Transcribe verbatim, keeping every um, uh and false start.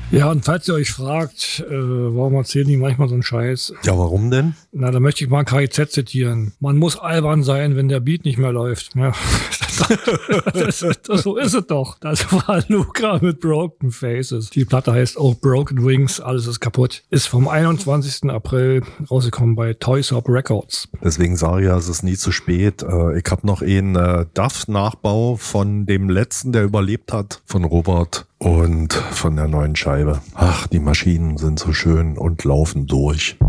Ja, und falls ihr euch fragt, äh, warum erzählen die manchmal so einen Scheiß? Ja, warum denn? Na, da möchte ich mal K I Z zitieren. Man muss albern sein, wenn der Beat nicht mehr läuft. Ja. das, das, so ist es doch. Das war Luca mit Broken Faces. Die Platte heißt auch Broken Wings, alles ist kaputt. Ist vom einundzwanzigsten April rausgekommen bei Toysop Records. Deswegen sage ich ja, es ist nie zu spät. Ich habe noch einen äh, Duff-Nachbau von dem letzten, der überlebt hat, von Robert. Und von der neuen Scheibe. Ach, die Maschinen sind so schön und laufen durch.